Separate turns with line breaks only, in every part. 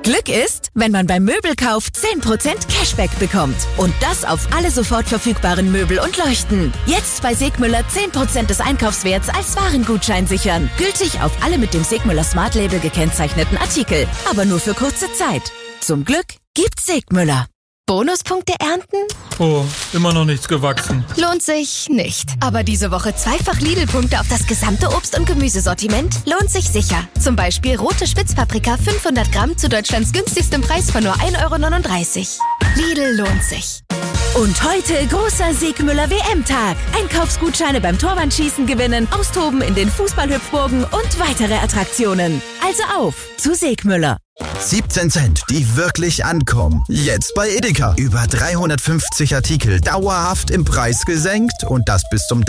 Glück ist, wenn man beim Möbelkauf 10% Cashback bekommt. Und das auf alle sofort verfügbaren Möbel und Leuchten. Jetzt bei Segmüller 10% des Einkaufswerts als Warengutschein sichern. Gültig auf alle mit dem Segmüller Smart Label gekennzeichneten Artikel. Aber nur für kurze Zeit. Zum Glück gibt's Segmüller.
Bonuspunkte ernten?
Oh, immer noch nichts gewachsen.
Lohnt sich nicht. Aber diese Woche zweifach Lidl-Punkte auf das gesamte Obst- und Gemüsesortiment lohnt sich sicher. Zum Beispiel rote Spitzpaprika 500 Gramm zu Deutschlands günstigstem Preis von nur 1,39 €. Lidl lohnt sich.
Und heute großer Segmüller WM-Tag. Einkaufsgutscheine beim Torwandschießen gewinnen, austoben in den Fußballhüpfburgen und weitere Attraktionen. Also auf zu Segmüller.
17 Cent, die wirklich ankommen. Jetzt bei Edeka. Über 350 Artikel dauerhaft im Preis gesenkt und das bis zum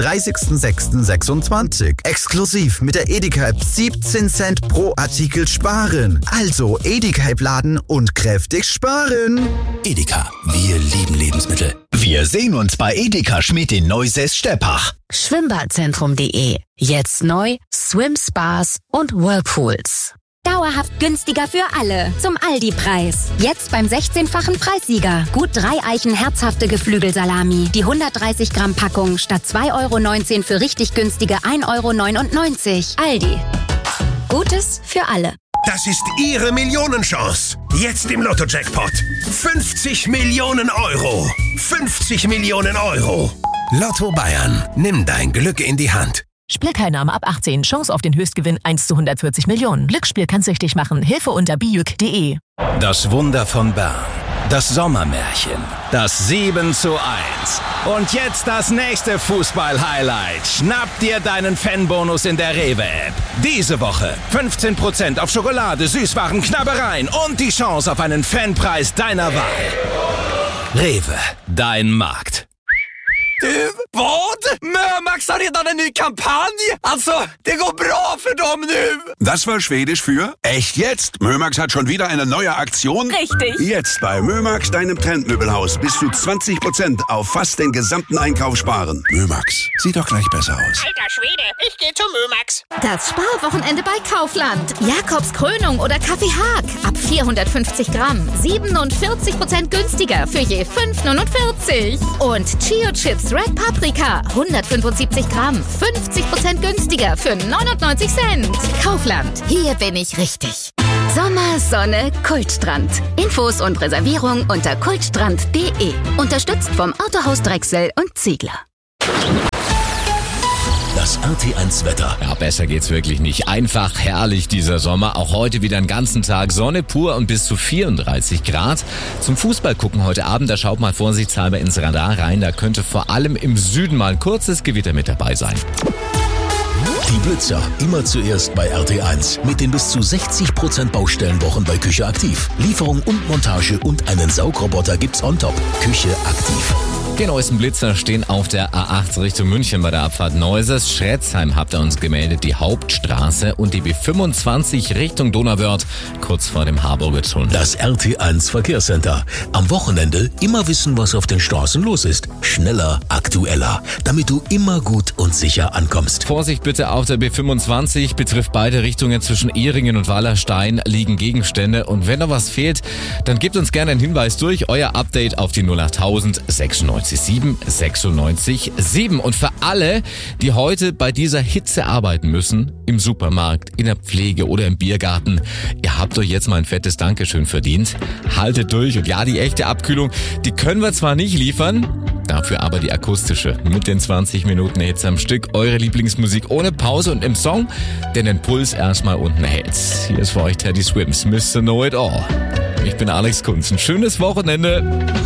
30.06.26. Exklusiv mit der Edeka-App 17 Cent pro Artikel sparen. Also Edeka-App laden und kräftig sparen.
Edeka, wir lieben Lebensmittel. Wir sehen uns bei Edeka Schmidt in Neusäß-Steppach.
Schwimmbadzentrum.de. Jetzt neu Swim-Spas und Whirlpools.
Dauerhaft günstiger für alle. Zum Aldi-Preis. Jetzt beim 16-fachen Preissieger. Gut 3 Eichen herzhafte Geflügelsalami. Die 130 Gramm Packung statt 2,19 € für richtig günstige 1,99 €. Aldi. Gutes für alle.
Das ist Ihre Millionenchance. Jetzt im Lotto-Jackpot. 50 Millionen €. 50 Millionen €. Lotto Bayern. Nimm dein Glück in die Hand.
Spielteilnahme ab 18. Chance auf den Höchstgewinn 1 zu 140 Millionen. Glücksspiel kann süchtig machen. Hilfe unter bijuk.de.
Das Wunder von Bern. Das Sommermärchen. Das 7:1. Und jetzt das nächste Fußball-Highlight. Schnapp dir deinen Fanbonus in der Rewe-App. Diese Woche 15% auf Schokolade, Süßwaren, Knabbereien und die Chance auf einen Fanpreis deiner Wahl. Rewe, dein Markt.
Du, vad? Mömax har redan en ny kampanj! Alltså, det går bra för dem nu!
Das war Schwedisch für echt jetzt. Mömax hat schon wieder eine neue Aktion.
Richtig.
Jetzt bei Mömax, deinem Trendmöbelhaus, bis zu 20% auf fast den gesamten Einkauf sparen. Mömax, sieht doch gleich besser aus.
Alter Schwede, ich gehe zu Mömax.
Das Sparwochenende bei Kaufland. Jakobs Krönung oder Kaffee Haag. Ab 450 Gramm. 47% günstiger für je 5,49 €. Und Chio Chips Red Paprika. 175 Gramm. 50% günstiger für 99 Cent. Kaufland. Hier bin ich richtig.
Sommer, Sonne, Kultstrand. Infos und Reservierung unter kultstrand.de. Unterstützt vom Autohaus Drechsel und Ziegler.
Das RT1 Wetter.
Ja, besser geht's wirklich nicht. Einfach herrlich dieser Sommer. Auch heute wieder einen ganzen Tag Sonne pur und bis zu 34 Grad. Zum Fußball gucken heute Abend, da schaut mal vorsichtshalber ins Radar rein. Da könnte vor allem im Süden mal ein kurzes Gewitter mit dabei sein.
Die Blitzer immer zuerst bei RT1 mit den bis zu 60% Baustellenwochen bei Küche aktiv. Lieferung und Montage und einen Saugroboter gibt's on top. Küche aktiv.
Die neuesten Blitzer stehen auf der A8 Richtung München bei der Abfahrt Neuses. Schretzheim habt ihr uns gemeldet, die Hauptstraße und die B25 Richtung Donauwörth, kurz vor dem Harburger Tunnel.
Das RT1 Verkehrscenter. Am Wochenende immer wissen, was auf den Straßen los ist. Schneller, aktueller, damit du immer gut und sicher ankommst.
Vorsicht bitte auf der B25, betrifft beide Richtungen zwischen Ehringen und Wallerstein, liegen Gegenstände. Und wenn noch was fehlt, dann gebt uns gerne einen Hinweis durch. Euer Update auf die 08000 96 7 96 7. Und für alle, die heute bei dieser Hitze arbeiten müssen, im Supermarkt, in der Pflege oder im Biergarten, ihr habt euch jetzt mal ein fettes Dankeschön verdient. Haltet durch und ja, die echte Abkühlung, die können wir zwar nicht liefern, dafür aber die akustische mit den 20 Minuten Hitze am Stück. Eure Lieblingsmusik ohne Pause und im Song, der den Puls erstmal unten hält. Hier ist für euch Teddy Swims, Mr. Know It All. Ich bin Alex Kunz. Ein schönes Wochenende.